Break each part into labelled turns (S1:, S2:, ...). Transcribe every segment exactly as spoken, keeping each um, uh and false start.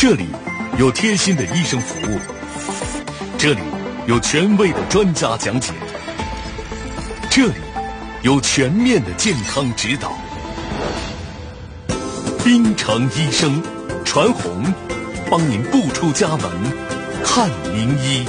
S1: 这里有贴心的医生服务，这里有权威的专家讲解，这里有全面的健康指导。滨城医生传红，帮您不出家门看名医。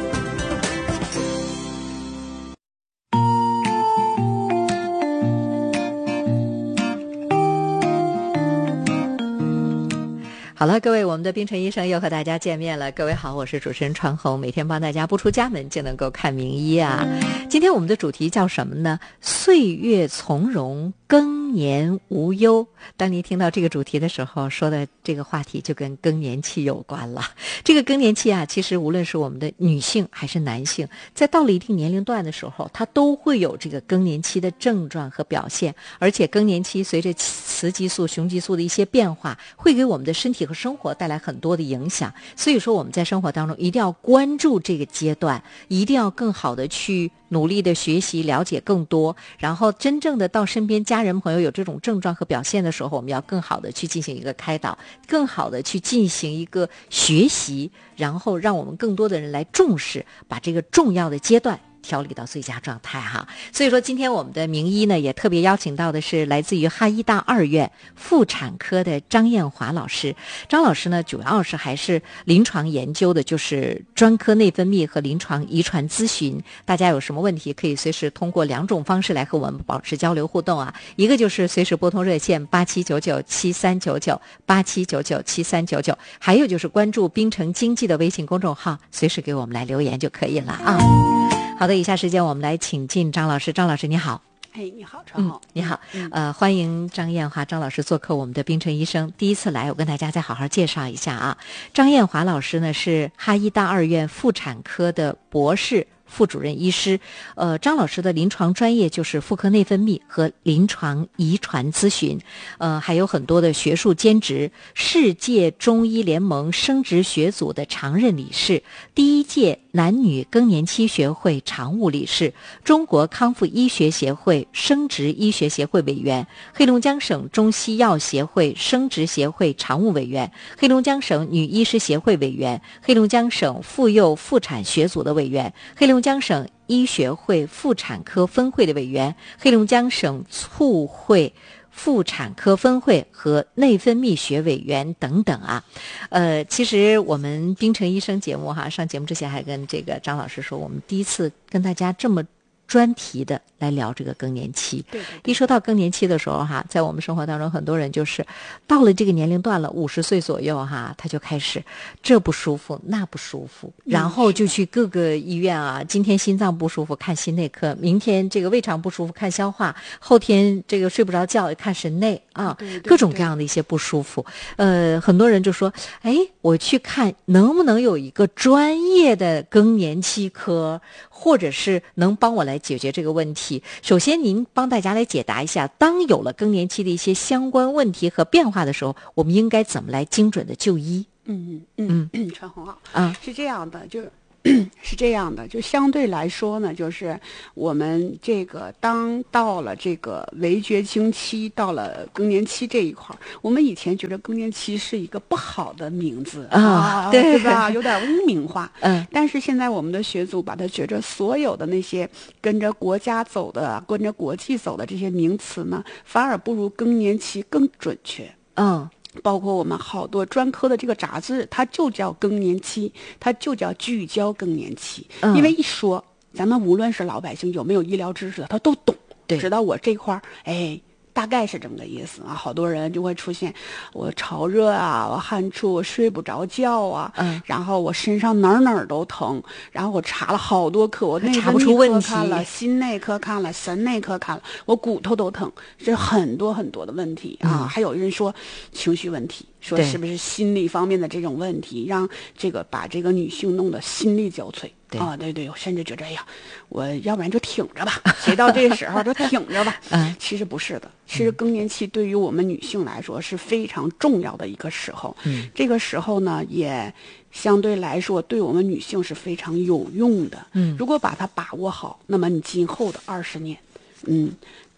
S2: 好了，各位，我们的滨城医生又和大家见面了。各位好，我是主持人传红，每天帮大家不出家门就能够看名医啊。今天我们的主题叫什么呢？岁月从容，更年无忧。当您听到这个主题的时候，说的这个话题就跟更年期有关了。这个更年期啊，其实无论是我们的女性还是男性，在到了一定年龄段的时候，它都会有这个更年期的症状和表现。而且更年期随着雌激素、雄激素的一些变化，会给我们的身体和生活带来很多的影响。所以说我们在生活当中一定要关注这个阶段，一定要更好的去努力的学习，了解更多，然后真正的到身边家人朋友有这种症状和表现的时候，我们要更好的去进行一个开导，更好的去进行一个学习，然后让我们更多的人来重视，把这个重要的阶段调理到最佳状态哈。所以说今天我们的名医呢，也特别邀请到的是来自于哈医大二院妇产科的张艳华老师。张老师呢，主要是还是临床研究的，就是专科内分泌和临床遗传咨询。大家有什么问题，可以随时通过两种方式来和我们保持交流互动啊。一个就是随时拨通热线八七九九七三九九八七九九七三九九，还有就是关注滨城经济的微信公众号，随时给我们来留言就可以了啊。好的，以下时间我们来请进张老师。张老师你好。
S3: 哎，你好，传红、
S2: 嗯。你好，呃，欢迎张艳华张老师做客我们的滨城医生。第一次来，我跟大家再好好介绍一下啊。张艳华老师呢是哈医大二院妇产科的博士副主任医师，呃，张老师的临床专业就是妇科内分泌和临床遗传咨询，呃，还有很多的学术兼职，世界中医联盟生殖学组的常任理事，第一届男女更年期学会常务理事，中国康复医学协会生殖医学协会委员，黑龙江省中西药协会生殖协会常务委员，黑龙江省女医师协会委员，黑龙江省妇幼妇产学组的委员，黑龙江省医学会妇产科分会的委员，黑龙江省促会妇产科分会和内分泌学委员等等啊。呃，其实我们滨城医生节目哈，上节目之前还跟这个张老师说，我们第一次跟大家这么专题的来聊这个更年期。
S3: 对对对，
S2: 一说到更年期的时候哈，在我们生活当中很多人就是到了这个年龄段了，五十岁左右哈，他就开始这不舒服那不舒服，然后就去各个医院啊，今天心脏不舒服看心内科，明天这个胃肠不舒服看消化，后天这个睡不着觉看神内啊，
S3: 对对对，
S2: 各种各样的一些不舒服。呃，很多人就说，哎，我去看能不能有一个专业的更年期科，或者是能帮我来解决这个问题。首先您帮大家来解答一下，当有了更年期的一些相关问题和变化的时候，我们应该怎么来精准的就医？
S3: 嗯嗯嗯，传红啊，
S2: 啊，
S3: 是这样的，就是是这样的，就相对来说呢，就是我们这个当到了这个围绝经期，到了更年期这一块儿，我们以前觉得更年期是一个不好的名字
S2: 啊，
S3: 啊
S2: 对
S3: 对吧？有点污名化。
S2: 嗯，
S3: 但是现在我们的学组把它觉着所有的那些跟着国家走的、跟着国际走的这些名词呢，反而不如更年期更准确。
S2: 嗯。
S3: 包括我们好多专科的这个杂志，它就叫更年期，它就叫聚焦更年期。
S2: 嗯、
S3: 因为一说，咱们无论是老百姓有没有医疗知识的，他都懂，知道我这块儿，哎。大概是这么个意思啊，好多人就会出现我潮热啊，我汗出，我睡不着觉啊，
S2: 嗯，
S3: 然后我身上哪儿哪儿都疼，然后我查了好多科，我内分泌科看了，心内科看了，神内科看了，我骨头都疼，这很多很多的问题啊。嗯、还有人说情绪问题，说是不是心理方面的这种问题，让这个把这个女性弄得心力交瘁。
S2: 对
S3: 啊，对对，我甚至觉得，哎呀，我要不然就挺着吧，谁到这个时候就挺着吧。
S2: 嗯，
S3: 其实不是的，其实更年期对于我们女性来说是非常重要的一个时候。
S2: 嗯，
S3: 这个时候呢，也相对来说对我们女性是非常有用的。
S2: 嗯，
S3: 如果把它把握好，那么你今后的二十年，嗯。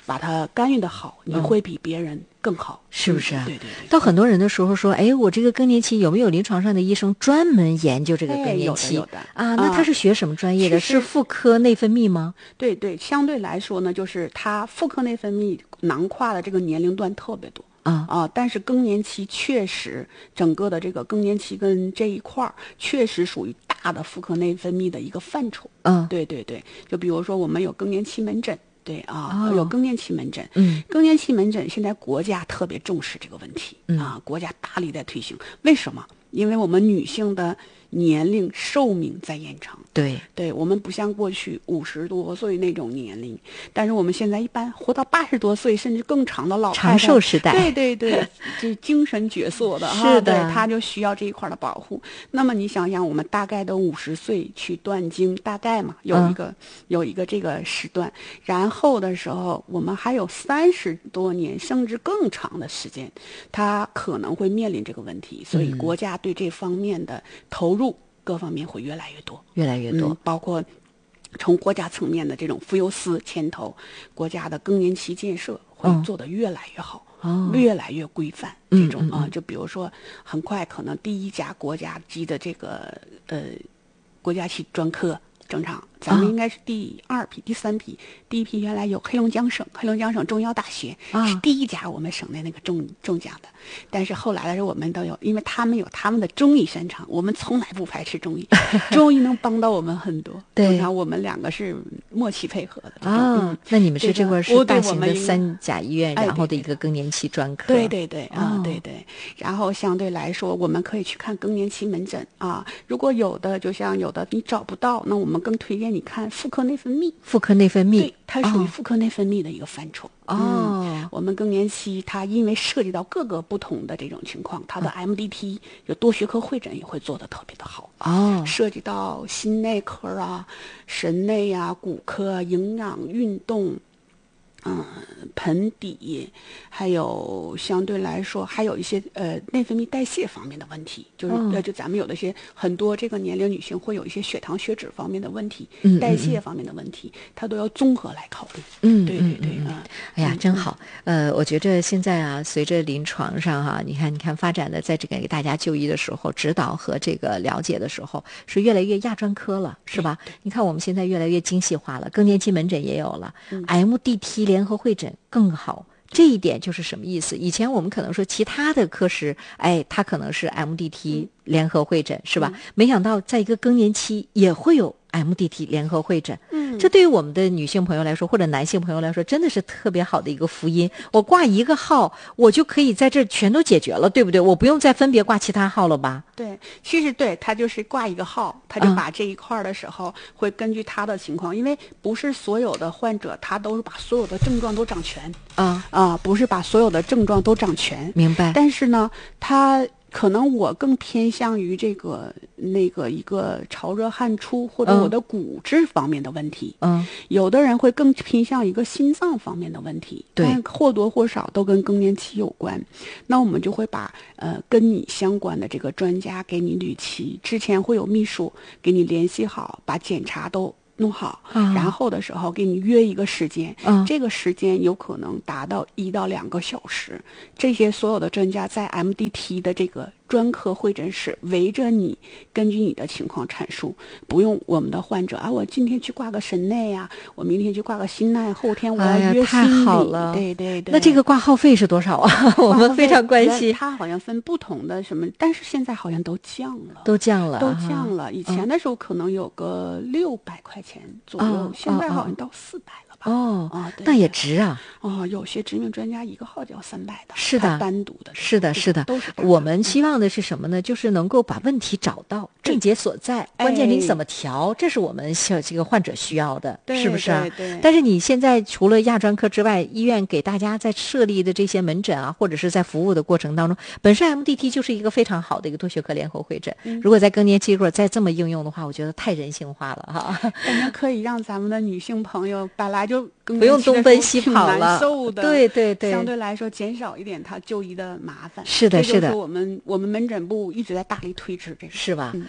S3: 把它干预的好，你会比别人更好，
S2: 嗯、是不是啊？
S3: 对对对。
S2: 到很多人的时候说，哎，我这个更年期有没有临床上的医生专门研究这个更年期？
S3: 哎、有的有的
S2: 啊，那他是学什么专业的？是妇科内分泌吗？
S3: 对对，相对来说呢，就是它妇科内分泌囊括的这个年龄段特别多。啊啊！但是更年期确实，整个的这个更年期跟这一块儿确实属于大的妇科内分泌的一个范畴。
S2: 嗯，
S3: 对对对，就比如说我们有更年期门诊，对啊，
S2: 哦、
S3: 有更年期门诊。
S2: 嗯，
S3: 更年期门诊现在国家特别重视这个问题、
S2: 嗯、
S3: 啊，国家大力在推行。为什么？因为我们女性的年龄寿命在延长。
S2: 对
S3: 对，我们不像过去五十多岁那种年龄，但是我们现在一般活到八十多岁甚至更长的老太太，
S2: 长寿时代。
S3: 对对对，这精神矍铄的
S2: 哈，是的，
S3: 对，他就需要这一块的保护。那么你想想，我们大概都五十岁去断经，大概嘛有一个、嗯、有一个这个时段，然后的时候我们还有三十多年甚至更长的时间，他可能会面临这个问题，所以国家对这方面的投入。各方面会越来越多，
S2: 越来越多，
S3: 嗯、包括从国家层面的这种妇幼司牵头，国家的更年期建设会做得越来越好，
S2: 哦、
S3: 越来越规范。这种
S2: 嗯嗯嗯
S3: 啊，就比如说，很快可能第一家国家级的这个呃国家级专科正常，咱们应该是第二批、哦、第三批。第一批原来有黑龙江省，黑龙江省中医药大学、哦、是第一家我们省的那个中中奖的。但是后来的时候，我们都有，因为他们有他们的中医擅长，我们从来不排斥中医，中医能帮到我们很多。
S2: 对，
S3: 然后我们两个是默契配合的。
S2: 啊、哦嗯，那你们是这块是大型的
S3: 这个
S2: 三甲医院，然后的一个更年期专科。
S3: 对对对啊、
S2: 哦，
S3: 对对。然后相对来说，我们可以去看更年期门诊啊。如果有的，就像有的你找不到，那我们更推荐你看妇科内分泌。
S2: 妇科内分泌，
S3: 对，它属于妇科内分泌的一个范畴。
S2: 哦，
S3: 嗯、我们更年期它因为涉及到各个不同的这种情况，它的 M D T 有多学科会诊也会做得特别的好。
S2: 哦，
S3: 涉及到心内科啊、神内啊、骨科、营养、运动。嗯，盆底，还有相对来说还有一些呃内分泌代谢方面的问题，就是、
S2: 哦、
S3: 呃就咱们有的些很多这个年龄女性会有一些血糖血脂方面的问题，
S2: 嗯、
S3: 代谢方面的问题，它都要综合来考虑。
S2: 嗯，
S3: 对对对，
S2: 嗯
S3: 啊、嗯，
S2: 哎呀，真好。呃，我觉着现在啊，随着临床上哈、啊，你看你看发展的，在这个给大家就医的时候，指导和这个了解的时候，是越来越亚专科了，是吧？你看我们现在越来越精细化了，更年期门诊也有了、嗯、，M D T 联合会诊更好。这一点就是什么意思？以前我们可能说其他的科室，哎，它可能是 M D T 联合会诊，是吧？
S3: 嗯、
S2: 没想到在一个更年期也会有 M D T 联合会诊。
S3: 嗯，
S2: 这对于我们的女性朋友来说，或者男性朋友来说，真的是特别好的一个福音。我挂一个号，我就可以在这全都解决了，对不对？我不用再分别挂其他号了吧？
S3: 对，其实对他就是挂一个号，他就把这一块的时候、嗯、会根据他的情况，因为不是所有的患者他都是把所有的症状都长全
S2: 啊
S3: 啊，不是把所有的症状都长全，
S2: 明白？
S3: 但是呢，他。可能我更偏向于这个那个一个潮热汗出或者我的骨质方面的问题，
S2: 嗯，
S3: 有的人会更偏向一个心脏方面的问题，
S2: 对，
S3: 但或多或少都跟更年期有关。那我们就会把呃跟你相关的这个专家给你捋齐，之前会有秘书给你联系好，把检查都弄好、
S2: 嗯、
S3: 然后的时候给你约一个时间、
S2: 嗯、
S3: 这个时间有可能达到一到两个小时，这些所有的专家在 M D T 的这个专科会诊室围着你，根据你的情况阐述，不用我们的患者啊，我今天去挂个神内呀、啊，我明天去挂个心内，后天我要约心理、
S2: 哎、太好了，
S3: 对对对。
S2: 那这个挂号费是多少啊？我们非常关心。
S3: 它好像分不同的什么，但是现在好像都降了，
S2: 都降了，
S3: 都降了。以前的时候可能有个六百块钱左右，
S2: 哦、
S3: 现在好像到四百了吧？
S2: 哦，
S3: 啊，
S2: 那也值啊。
S3: 哦，有些知名专家一个号就要三百的，
S2: 是的，
S3: 单独的，
S2: 是的，是的，
S3: 都是。
S2: 我们希望的是什么呢？就是能够把问题找到，症结所在，关键你怎么调，这是我们小这个患者需要的，是不是啊？
S3: 对对。
S2: 但是你现在除了亚专科之外，医院给大家在设立的这些门诊啊，或者是在服务的过程当中，本身 M D T 就是一个非常好的一个多学科联合会诊。
S3: 嗯、
S2: 如果在更年期如果再这么应用的话，我觉得太人性化了哈。
S3: 感觉可以让咱们的女性朋友本来就
S2: 不用东奔西跑了，
S3: 的
S2: 对对对，
S3: 相对来说减少一点她就医的麻烦。
S2: 是的，是的，
S3: 我们我们门诊部一直在大力推迟这个，
S2: 是吧？
S3: 嗯、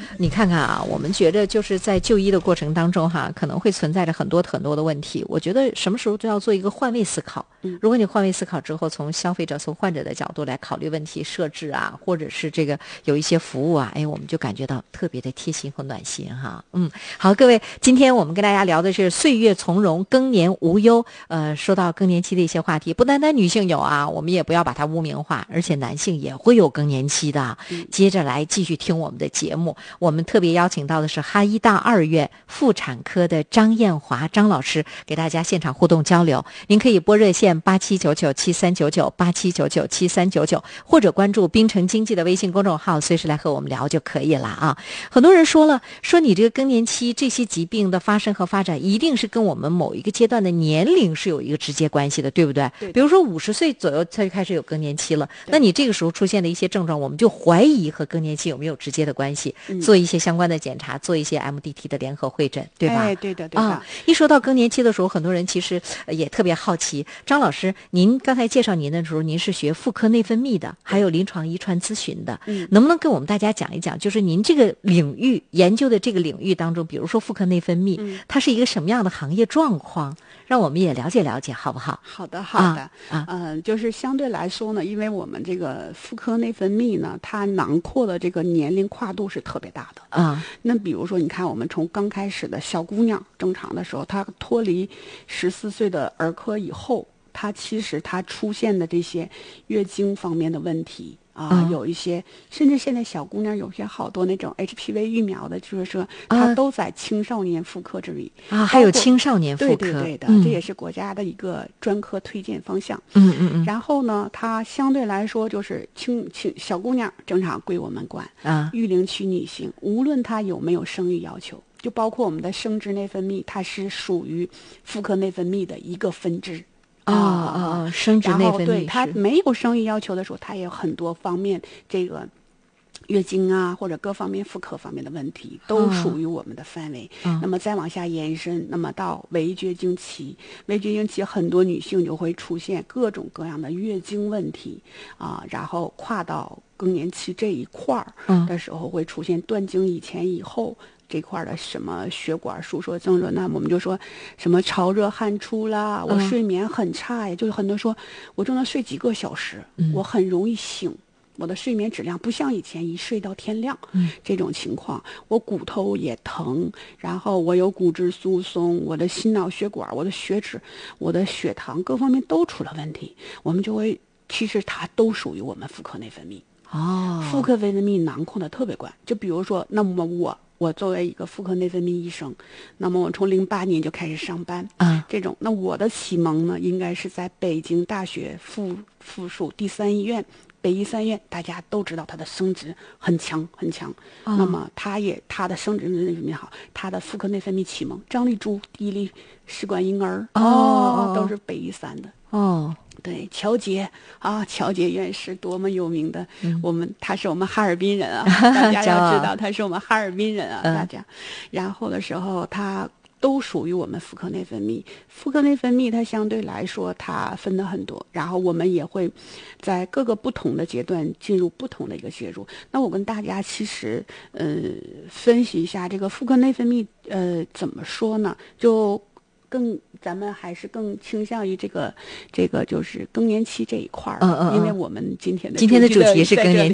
S2: 你看看啊，我们觉得就是在就医的过程当中哈，可能会存在着很多很多的问题。我觉得什么时候都要做一个换位思考。如果你换位思考之后，从消费者、从患者的角度来考虑问题设置啊，或者是这个有一些服务啊，哎，我们就感觉到特别的贴心和暖心哈。嗯，好，各位，今天我们跟大家聊的是岁月从容，更年无忧。呃，说到更年期的一些话题，不单单女性有啊，我们也不要把它污名化，而且男性也会有更年期的。嗯、接着来继续听我们的节目，我们特别邀请到的是哈医大二院妇产科的张艳华张老师，给大家现场互动交流。您可以拨热线八七九九七三九九八七九九七三九九，或者关注滨城经济的微信公众号，随时来和我们聊就可以了啊。很多人说了，说你这个更年期这些疾病的发生和发展，一定是跟我们某一个阶段的年龄是有一个直接关系的，对不对？
S3: 对。
S2: 比如说五十岁左右才开始有更年期了，那你这个时候出现的一些症状，我们就怀疑和更年期有没有直接的关系，嗯、做一些相关的检查，做一些 M D T 的联合会诊，对吧？
S3: 哎，对的，对的。
S2: 啊，一说到更年期的时候，很多人其实也特别好奇，张老师，您刚才介绍您的时候，您是学妇科内分泌的，还有临床遗传咨询的，嗯，能不能跟我们大家讲一讲，就是您这个领域研究的这个领域当中，比如说妇科内分泌，嗯、它是一个什么样的行业状况，让我们也了解了解，好不好？
S3: 好的，好的，啊，嗯、呃，就是相对来说呢，因为我们这个妇科内分泌呢，它囊括的这个年龄跨度是特别大的啊。那比如说，你看我们从刚开始的小姑娘正常的时候，她脱离十四岁的儿科以后，她其实她出现的这些月经方面的问题。啊、呃，有一些，甚至现在小姑娘有些好多那种 H P V 疫苗的，就是说它都在青少年妇科这里
S2: 啊，还有青少年妇科，
S3: 对对对的、
S2: 嗯，
S3: 这也是国家的一个专科推荐方向。
S2: 嗯嗯嗯。
S3: 然后呢，它相对来说就是青青小姑娘正常归我们管啊，育龄期女性无论她有没有生育要求，就包括我们的生殖内分泌，它是属于妇科内分泌的一个分支。
S2: 哦哦哦，生殖内分泌，
S3: 对，他没有生育要求的时候，他也有很多方面，这个月经啊或者各方面妇科方面的问题都属于我们的范围。哦、那么再往下延伸，那么到围绝经期，围绝经期很多女性就会出现各种各样的月经问题啊，然后跨到更年期这一块儿的时候，会出现断经以前以后。这块的什么血管收缩症状，那我们就说什么潮热汗出啦，我睡眠很差呀，嗯、就是很多说我正在睡几个小时，嗯、我很容易醒，我的睡眠质量不像以前一睡到天亮，嗯、这种情况，我骨头也疼，然后我有骨质疏松，我的心脑血管、我的血脂、我的血糖各方面都出了问题，我们就会其实它都属于我们妇科内分泌。
S2: 哦，
S3: 妇科内分泌囊括的特别广，就比如说，那么我。我作为一个妇科内分泌医生，那么我从零八年就开始上班啊。这种，那我的启蒙呢，应该是在北京大学附附属第三医院北医三院，大家都知道它的生殖很强很强。哦、那么它也它的生殖内分泌好，它的妇科内分泌启蒙，张丽珠第一例试管婴儿
S2: 哦, 哦，
S3: 都是北医三的
S2: 哦。
S3: 对，乔杰啊，乔杰院士多么有名的，嗯、我们他是我们哈尔滨人啊，大家要知道他是我们哈尔滨人啊，大家。然后的时候，他都属于我们妇科内分泌。妇科内分泌它相对来说它分的很多，然后我们也会在各个不同的阶段进入不同的一个介入。那我跟大家其实呃分析一下这个妇科内分泌，呃怎么说呢？就。更咱们还是更倾向于这个这个就是更年期这一块儿，
S2: 嗯嗯嗯，
S3: 因为我们今天的
S2: 今天的主题是更年